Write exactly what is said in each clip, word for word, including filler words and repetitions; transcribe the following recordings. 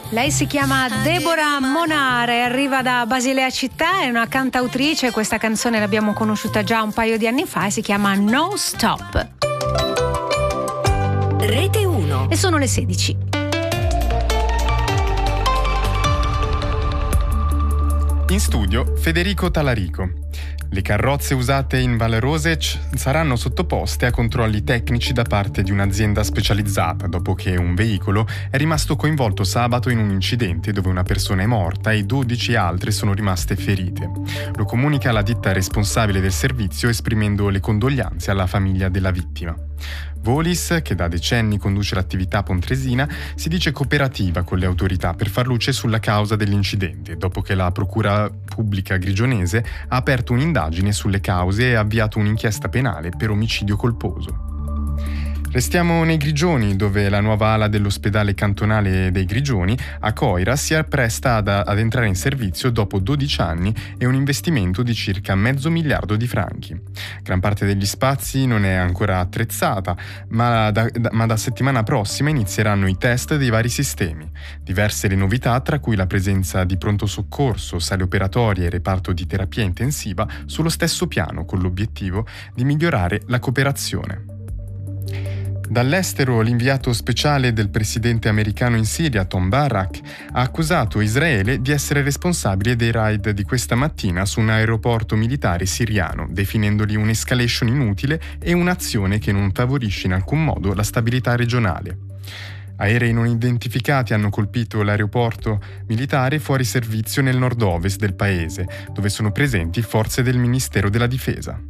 Lei si chiama Deborah Monare, arriva da Basilea Città, è una cantautrice. Questa canzone l'abbiamo conosciuta già un paio di anni fa e si chiama No Stop. Rete uno. E sono le sedici. In studio Federico Talarico. Le carrozze usate in Val Rosec saranno sottoposte a controlli tecnici da parte di un'azienda specializzata dopo che un veicolo è rimasto coinvolto sabato in un incidente dove una persona è morta e dodici altre sono rimaste ferite. Lo comunica la ditta responsabile del servizio esprimendo le condoglianze alla famiglia della vittima. Volis, che da decenni conduce l'attività pontresina, si dice cooperativa con le autorità per far luce sulla causa dell'incidente, dopo che la Procura Pubblica Grigionese ha aperto un'indagine sulle cause e ha avviato un'inchiesta penale per omicidio colposo. Restiamo nei Grigioni, dove la nuova ala dell'ospedale cantonale dei Grigioni, a Coira, si appresta ad, ad entrare in servizio dopo dodici anni e un investimento di circa mezzo miliardo di franchi. Gran parte degli spazi non è ancora attrezzata, ma da, da, ma da settimana prossima inizieranno i test dei vari sistemi. Diverse le novità, tra cui la presenza di pronto soccorso, sale operatorie e reparto di terapia intensiva sullo stesso piano, con l'obiettivo di migliorare la cooperazione. Dall'estero, l'inviato speciale del presidente americano in Siria, Tom Barrack, ha accusato Israele di essere responsabile dei raid di questa mattina su un aeroporto militare siriano, definendoli un'escalation inutile e un'azione che non favorisce in alcun modo la stabilità regionale. Aerei non identificati hanno colpito l'aeroporto militare fuori servizio nel nord-ovest del paese, dove sono presenti forze del Ministero della Difesa.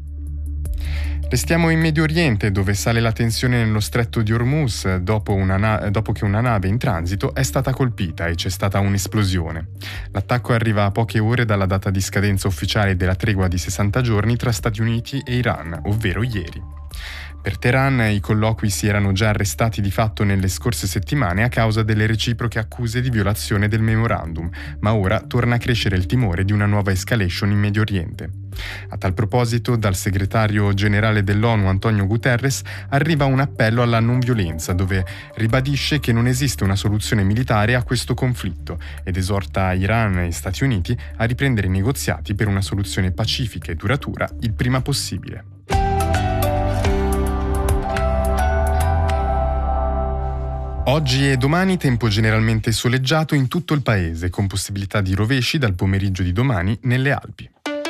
Restiamo in Medio Oriente, dove sale la tensione nello stretto di Hormuz dopo, una na- dopo che una nave in transito è stata colpita e c'è stata un'esplosione. L'attacco arriva a poche ore dalla data di scadenza ufficiale della tregua di sessanta giorni tra Stati Uniti e Iran, ovvero ieri. Per Teheran i colloqui si erano già arrestati di fatto nelle scorse settimane a causa delle reciproche accuse di violazione del memorandum, ma ora torna a crescere il timore di una nuova escalation in Medio Oriente. A tal proposito, dal segretario generale dell'ONU Antonio Guterres arriva un appello alla non violenza, dove ribadisce che non esiste una soluzione militare a questo conflitto ed esorta Iran e Stati Uniti a riprendere i negoziati per una soluzione pacifica e duratura il prima possibile. Oggi e domani tempo generalmente soleggiato in tutto il paese, con possibilità di rovesci dal pomeriggio di domani nelle Alpi.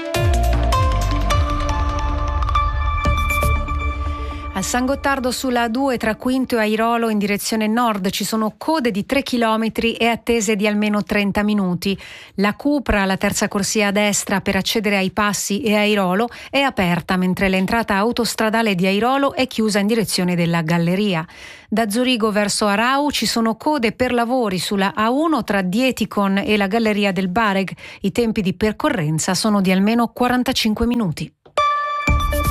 A San Gottardo sulla A due tra Quinto e Airolo in direzione nord ci sono code di tre chilometri e attese di almeno trenta minuti. La Cupra, la terza corsia a destra per accedere ai Passi e Airolo, è aperta, mentre l'entrata autostradale di Airolo è chiusa in direzione della Galleria. Da Zurigo verso Arau ci sono code per lavori sulla A uno tra Dietikon e la Galleria del Bareg. I tempi di percorrenza sono di almeno quarantacinque minuti.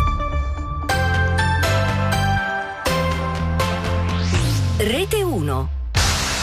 Rete uno.